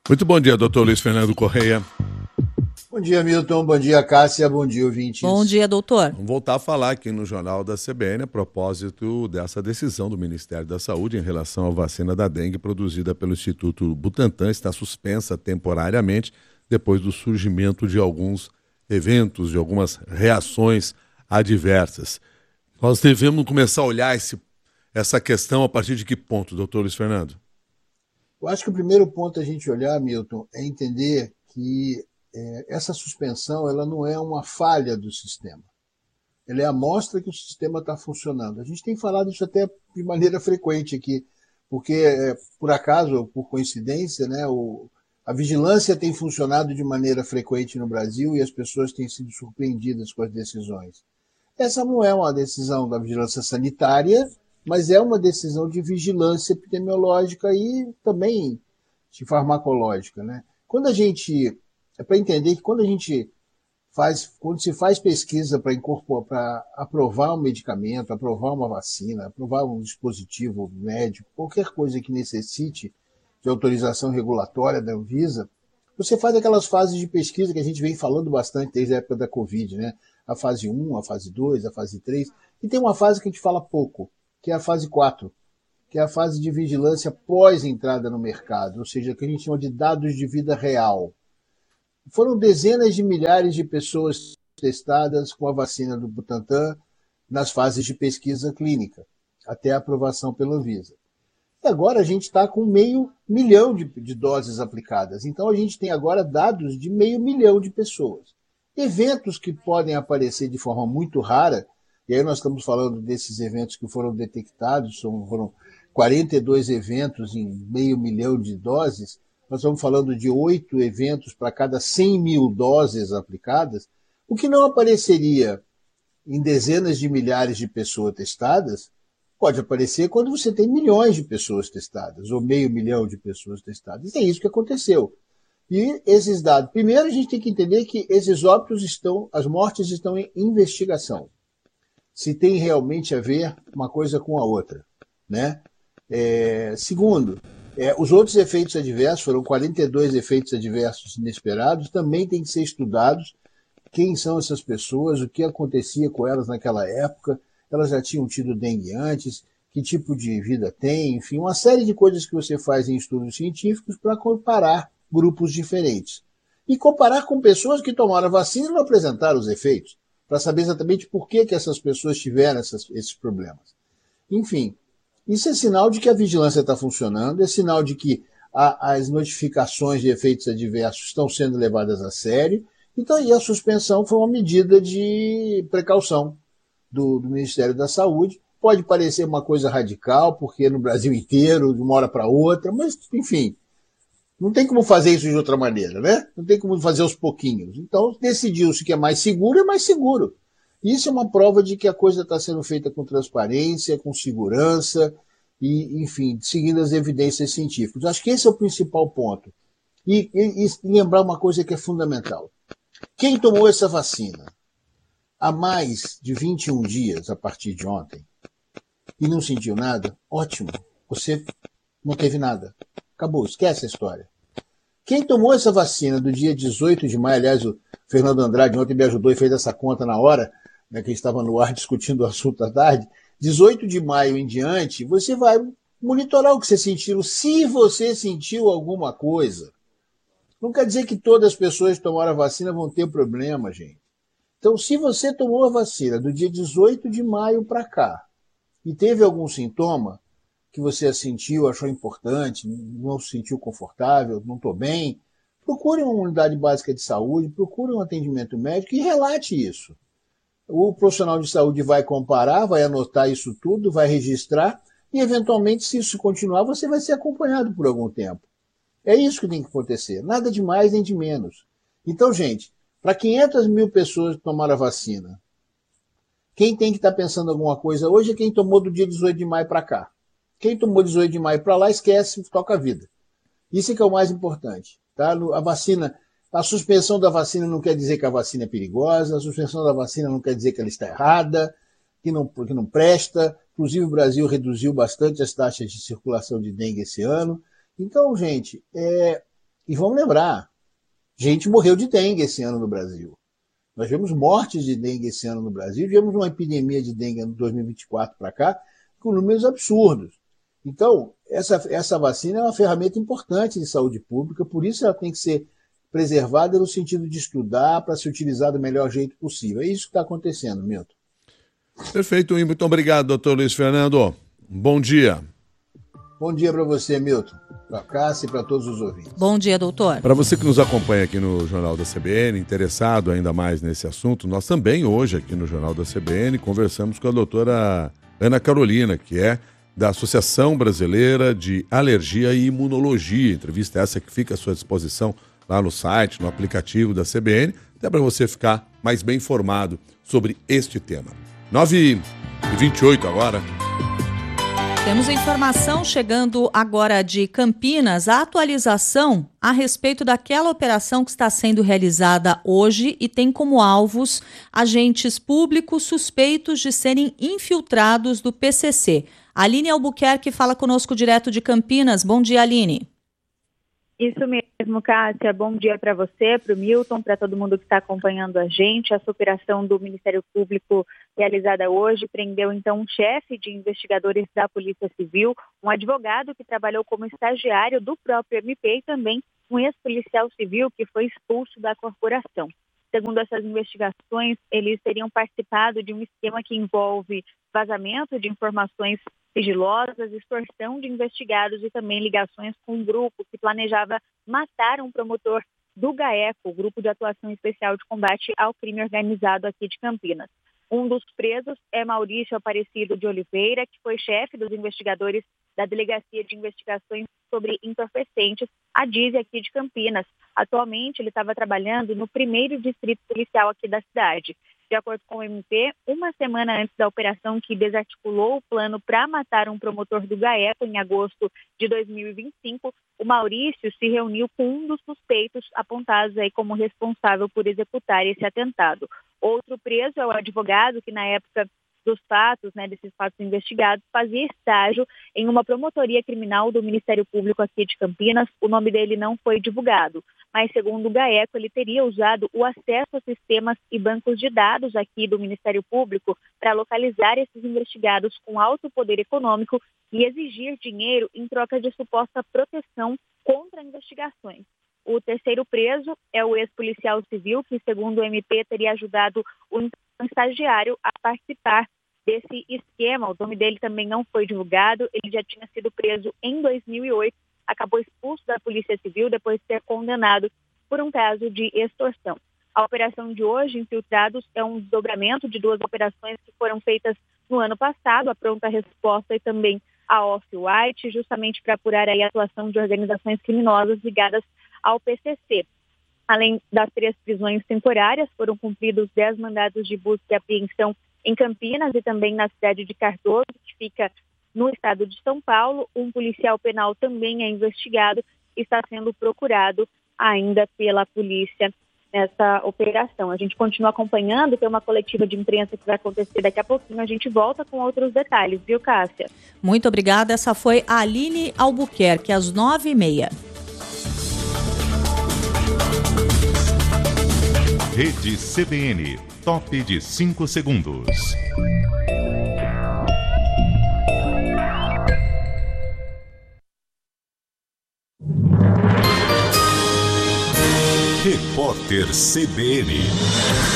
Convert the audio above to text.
Muito bom dia, doutor Luiz Fernando Correia. Bom dia, Milton. Bom dia, Cássia. Bom dia, ouvintes. Bom dia, doutor. Vamos voltar a falar aqui no Jornal da CBN a propósito dessa decisão do Ministério da Saúde em relação à vacina da dengue produzida pelo Instituto Butantan. Está suspensa temporariamente depois do surgimento de alguns eventos, de algumas reações adversas. Nós devemos começar a olhar essa questão a partir de que ponto, doutor Luiz Fernando? Eu acho que o primeiro ponto a gente olhar, Milton, é entender que essa suspensão ela não é uma falha do sistema. Ela é a mostra que o sistema está funcionando. A gente tem falado isso até de maneira frequente aqui, porque, por acaso, ou por coincidência, né, a vigilância tem funcionado de maneira frequente no Brasil e as pessoas têm sido surpreendidas com as decisões. Essa não é uma decisão da vigilância sanitária, mas é uma decisão de vigilância epidemiológica e também de farmacológica, né? É para entender que quando se faz pesquisa para aprovar um medicamento, aprovar uma vacina, aprovar um dispositivo médico, qualquer coisa que necessite de autorização regulatória da Anvisa, você faz aquelas fases de pesquisa que a gente vem falando bastante desde a época da Covid, né? A fase 1, a fase 2, a fase 3, e tem uma fase que a gente fala pouco, que é a fase 4, que é a fase de vigilância pós-entrada no mercado, ou seja, que a gente chama de dados de vida real. Foram dezenas de milhares de pessoas testadas com a vacina do Butantan nas fases de pesquisa clínica, até a aprovação pela Anvisa. E agora a gente está com 500 mil de doses aplicadas. Então a gente tem agora dados de 500 mil de pessoas. Eventos que podem aparecer de forma muito rara, e aí nós estamos falando desses eventos que foram detectados, foram 42 eventos em 500 mil de doses, nós estamos falando de 8 eventos para cada 100 mil doses aplicadas, o que não apareceria em dezenas de milhares de pessoas testadas, pode aparecer quando você tem milhões de pessoas testadas, ou 500 mil de pessoas testadas. E é isso que aconteceu. E esses dados, primeiro a gente tem que entender que esses óbitos as mortes estão em investigação. Se tem realmente a ver uma coisa com a outra, né? Segundo, os outros efeitos adversos, foram 42 efeitos adversos inesperados, também têm que ser estudados. Quem são essas pessoas, o que acontecia com elas naquela época, elas já tinham tido dengue antes, que tipo de vida tem, enfim, uma série de coisas que você faz em estudos científicos para comparar grupos diferentes. E comparar com pessoas que tomaram a vacina e não apresentaram os efeitos, para saber exatamente por que essas pessoas tiveram esses problemas. Enfim, isso é sinal de que a vigilância está funcionando, é sinal de que as notificações de efeitos adversos estão sendo levadas a sério. Então, e a suspensão foi uma medida de precaução do Ministério da Saúde. Pode parecer uma coisa radical, porque no Brasil inteiro, de uma hora para outra, mas, enfim, não tem como fazer isso de outra maneira, né? Não tem como fazer aos pouquinhos. Então, decidiu-se que é mais seguro. Isso é uma prova de que a coisa está sendo feita com transparência, com segurança e, enfim, seguindo as evidências científicas. Acho que esse é o principal ponto. E lembrar uma coisa que é fundamental. Quem tomou essa vacina há mais de 21 dias, a partir de ontem, e não sentiu nada, ótimo, você não teve nada. Acabou, esquece a história. Quem tomou essa vacina do dia 18 de maio, aliás, o Fernando Andrade ontem me ajudou e fez essa conta na hora, né, que estava no ar discutindo o assunto à tarde, 18 de maio em diante, você vai monitorar o que você sentiu. Se você sentiu alguma coisa, não quer dizer que todas as pessoas que tomaram a vacina vão ter problema, gente. Então, se você tomou a vacina do dia 18 de maio para cá e teve algum sintoma que você sentiu, achou importante, não se sentiu confortável, não estou bem, procure uma unidade básica de saúde, procure um atendimento médico e relate isso. O profissional de saúde vai comparar, vai anotar isso tudo, vai registrar e, eventualmente, se isso continuar, você vai ser acompanhado por algum tempo. É isso que tem que acontecer, nada de mais nem de menos. Então, gente, para 500 mil pessoas que tomaram a vacina, quem tem que estar pensando alguma coisa hoje é quem tomou do dia 18 de maio para cá. Quem tomou 18 de maio para lá, esquece, toca a vida. Isso é que é o mais importante. Tá? A vacina, a suspensão da vacina não quer dizer que a vacina é perigosa, a suspensão da vacina não quer dizer que ela está errada, que não presta. Inclusive, o Brasil reduziu bastante as taxas de circulação de dengue esse ano. Então, gente, E vamos lembrar, gente morreu de dengue esse ano no Brasil. Nós vemos mortes de dengue esse ano no Brasil, tivemos uma epidemia de dengue em 2024 para cá, com números absurdos. Então, essa vacina é uma ferramenta importante de saúde pública, por isso ela tem que ser preservada no sentido de estudar para se utilizar do melhor jeito possível. É isso que está acontecendo, Milton. Perfeito, muito obrigado, doutor Luiz Fernando. Bom dia. Bom dia para você, Milton, para a Cássia e para todos os ouvintes. Bom dia, doutor. Para você que nos acompanha aqui no Jornal da CBN, interessado ainda mais nesse assunto, nós também hoje aqui no Jornal da CBN conversamos com a doutora Ana Carolina, que é da Associação Brasileira de Alergia e Imunologia. Entrevista essa que fica à sua disposição lá no site, no aplicativo da CBN, até para você ficar mais bem informado sobre este tema. 9h28 agora. Temos informação chegando agora de Campinas, a atualização a respeito daquela operação que está sendo realizada hoje e tem como alvos agentes públicos suspeitos de serem infiltrados do PCC. Aline Albuquerque fala conosco direto de Campinas. Bom dia, Aline. Isso mesmo, Cássia. Bom dia para você, para o Milton, para todo mundo que está acompanhando a gente. Essa operação do Ministério Público realizada hoje prendeu, então, um chefe de investigadores da Polícia Civil, um advogado que trabalhou como estagiário do próprio MP e também um ex-policial civil que foi expulso da corporação. Segundo essas investigações, eles teriam participado de um esquema que envolve vazamento de informações sigilosas, extorsão de investigados e também ligações com um grupo que planejava matar um promotor do GAECO, o Grupo de Atuação Especial de Combate ao Crime Organizado aqui de Campinas. Um dos presos é Maurício Aparecido de Oliveira, que foi chefe dos investigadores da Delegacia de Investigações sobre Entorpecentes, a DISE aqui de Campinas. Atualmente, ele estava trabalhando no 1º Distrito Policial aqui da cidade. De acordo com o MP, uma semana antes da operação que desarticulou o plano para matar um promotor do GAECO em agosto de 2025, o Maurício se reuniu com um dos suspeitos apontados aí como responsável por executar esse atentado. Outro preso é o advogado que, na época dos fatos, desses fatos investigados, fazia estágio em uma promotoria criminal do Ministério Público aqui de Campinas. O nome dele não foi divulgado, mas segundo o GAECO, ele teria usado o acesso a sistemas e bancos de dados aqui do Ministério Público para localizar esses investigados com alto poder econômico e exigir dinheiro em troca de suposta proteção contra investigações. O terceiro preso é o ex-policial civil, que, segundo o MP, teria ajudado o estagiário a participar desse esquema. O nome dele também não foi divulgado. Ele já tinha sido preso em 2008, acabou expulso da Polícia Civil depois de ser condenado por um caso de extorsão. A operação de hoje, Infiltrados, é um desdobramento de duas operações que foram feitas no ano passado, a Pronta Resposta e também a Off-White, justamente para apurar aí a atuação de organizações criminosas ligadas ao PCC. Além das 3 prisões temporárias, foram cumpridos 10 mandados de busca e apreensão em Campinas e também na cidade de Cardoso, que fica no estado de São Paulo. Um policial penal também é investigado e está sendo procurado ainda pela polícia nessa operação. A gente continua acompanhando, tem uma coletiva de imprensa que vai acontecer daqui a pouquinho. A gente volta com outros detalhes, viu, Cássia? Muito obrigada. Essa foi a Aline Albuquerque, às 9h30. Rede CBN, top de 5 segundos. Repórter CBN.